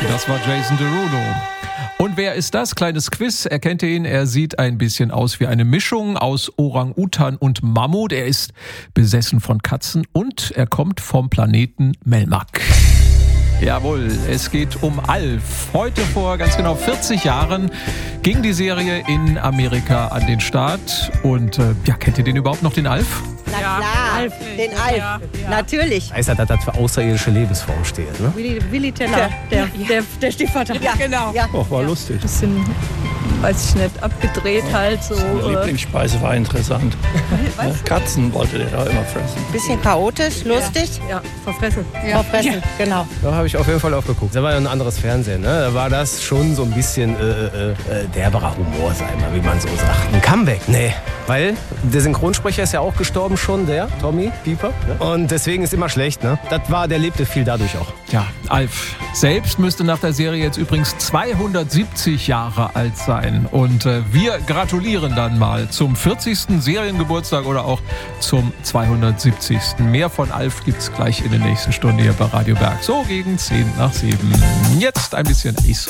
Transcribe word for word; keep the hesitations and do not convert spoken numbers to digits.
Das war Jason Derulo. Und wer ist das? Kleines Quiz. Erkennt ihr ihn? Er sieht ein bisschen aus wie eine Mischung aus Orang-Utan und Mammut. Er ist besessen von Katzen und er kommt vom Planeten Melmac. Jawohl, es geht um Alf. Heute vor ganz genau vierzig Jahren ging die Serie in Amerika an den Start. Und äh, ja, kennt ihr den überhaupt noch, den Alf? Na klar, Alf. Den Alf, ja, ja. Natürlich. Heißt ja, dass das für außerirdische Lebensform steht, ne? Willi, Willi Teller, der, der, der, der Stiefvater. Ja, genau. Ja. Oh, war lustig. Bisschen, weiß ich nicht, abgedreht halt so. Die Lieblingsspeise war interessant. Ja, Katzen wollte der da immer fressen. Bisschen chaotisch, lustig. Ja, verfressen. Ja. Verfressen, ja. Genau. Da habe ich auf jeden Fall aufgeguckt. Da war ja ein anderes Fernsehen, ne? Da war das schon so ein bisschen äh, äh, äh, derberer Humor, sag ich mal, wie man so sagt. Ein Comeback, nee. Weil der Synchronsprecher ist ja auch gestorben schon, der Tommy Pieper. Ne? Und deswegen ist immer schlecht, ne? Das war, der lebte viel dadurch auch. Ja, Alf selbst müsste nach der Serie jetzt übrigens zweihundertsiebzig Jahre alt sein. Und äh, wir gratulieren dann mal zum vierzigsten Seriengeburtstag oder auch zum zweihundertsiebzigsten Mehr von Alf gibt's gleich in der nächsten Stunde hier bei Radio Berg. So gegen zehn nach sieben. Jetzt ein bisschen Eis.